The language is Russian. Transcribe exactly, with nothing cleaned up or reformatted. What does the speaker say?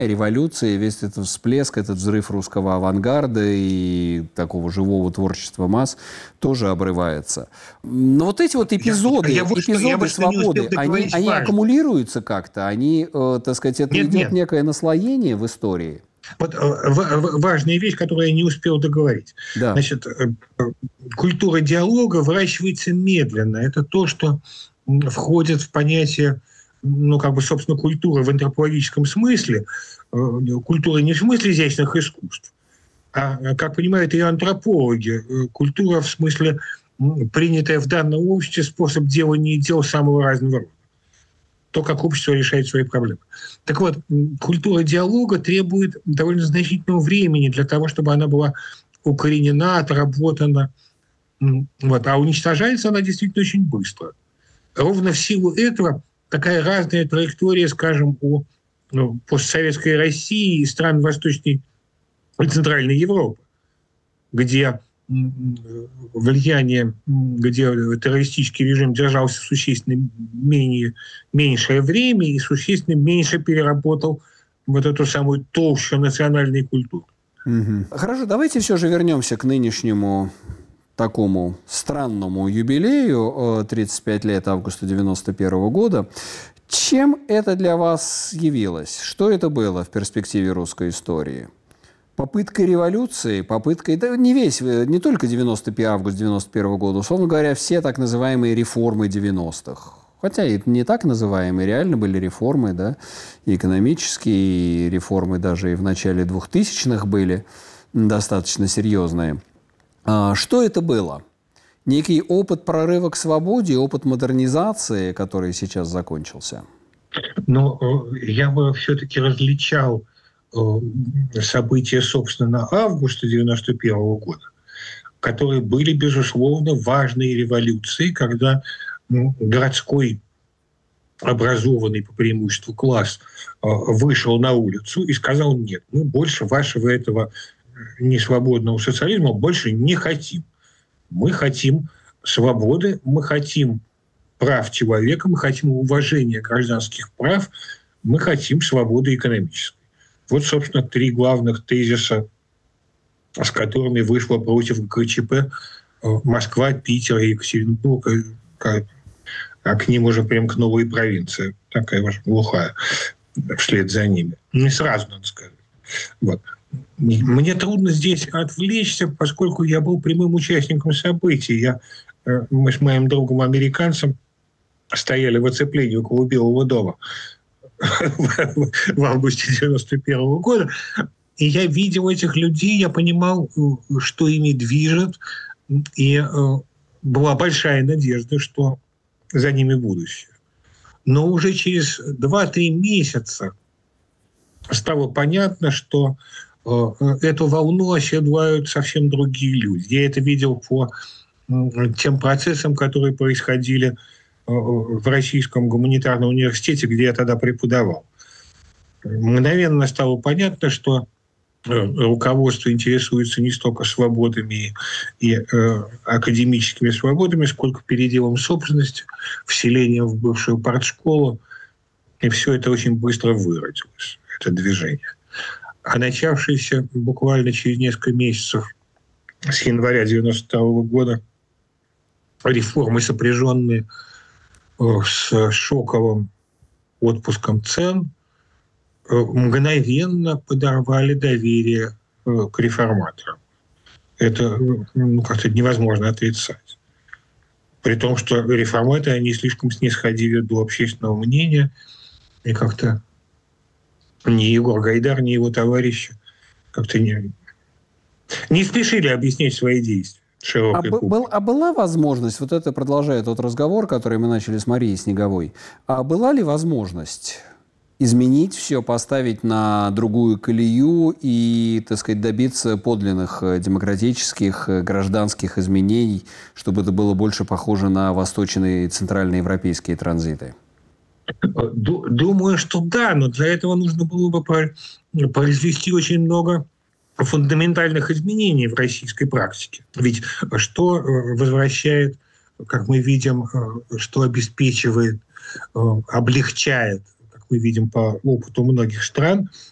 революция, весь этот всплеск, этот взрыв русского авангарда и такого живого творчества масс тоже обрывается. Но вот эти вот эпизоды, я, я вот эпизоды я вот свободы, они, они аккумулируются как-то, они, э, так сказать, это нет, идет нет. некое наслоение в истории. Вот важная вещь, которую я не успел договорить. Да. Значит, культура диалога выращивается медленно. Это то, что входит в понятие, ну, как бы, собственно, культуры в антропологическом смысле. Культура не в смысле изящных искусств, а, как понимают и антропологи, культура в смысле принятая в данном обществе способ делания дел самого разного рода. То, как общество решает свои проблемы. Так вот, культура диалога требует довольно значительного времени для того, чтобы она была укоренена, отработана. Вот. А уничтожается она действительно очень быстро. Ровно в силу этого такая разная траектория, скажем, у ну, постсоветской России и стран Восточной и Центральной Европы, где влияние, где террористический режим держался существенно менее, меньшее время и существенно меньше переработал вот эту самую толщу национальной культуры. Угу. Хорошо, давайте все же вернемся к нынешнему такому странному юбилею, тридцать пять лет августа девяносто первого года. Чем это для вас явилось? Что это было в перспективе русской истории? Попыткой революции, попыткой, да не весь, не только девяносто первый август девяносто первого года, условно говоря, все так называемые реформы девяностых. Хотя и не так называемые, реально были реформы, да, и экономические, и реформы даже и в начале двухтысячных были достаточно серьезные. А что это было? Некий опыт прорыва к свободе, опыт модернизации, который сейчас закончился? Ну, я бы все-таки различал события, собственно, августа девяносто первого года, которые были, безусловно, важной революцией, когда городской образованный по преимуществу класс вышел на улицу и сказал: нет, мы больше вашего этого несвободного социализма больше не хотим. Мы хотим свободы, мы хотим прав человека, мы хотим уважения гражданских прав, мы хотим свободы экономической. Вот, собственно, три главных тезиса, с которыми вышла против ГКЧП Москва, Питер и Екатеринбург, а к ним уже примкнула и провинция, такая уж глухая, вслед за ними. Не сразу, надо сказать. Вот. Мне трудно здесь отвлечься, поскольку я был прямым участником событий. Я, мы с моим другом-американцем стояли в оцеплении около Белого дома в августе девяносто первого года, и я видел этих людей, я понимал, что ими движет, и была большая надежда, что за ними будущее. Но уже через два-три месяца стало понятно, что эту волну оседлают совсем другие люди. Я это видел по тем процессам, которые происходили в Российском гуманитарном университете, где я тогда преподавал. Мгновенно стало понятно, что руководство интересуется не столько свободами и э, академическими свободами, сколько переделом собственности, вселением в бывшую партшколу. И все это очень быстро выродилось, это движение. А начавшиеся буквально через несколько месяцев с января девяносто второго года реформы, сопряженные с шоковым отпуском цен, мгновенно подорвали доверие к реформаторам. Это ну, как-то невозможно отрицать. При том, что реформаторы, они слишком снисходили до общественного мнения, и как-то ни Егор Гайдар, ни его товарищи как-то не, не спешили объяснять свои действия. А, был, а была возможность, вот это продолжая тот разговор, который мы начали с Марией Снеговой, а была ли возможность изменить все, поставить на другую колею и, так сказать, добиться подлинных демократических, гражданских изменений, чтобы это было больше похоже на восточные и центральноевропейские транзиты? Думаю, что да, но для этого нужно было бы произвести очень много фундаментальных изменений в российской практике. Ведь что возвращает, как мы видим, что обеспечивает, облегчает, как мы видим по опыту многих стран,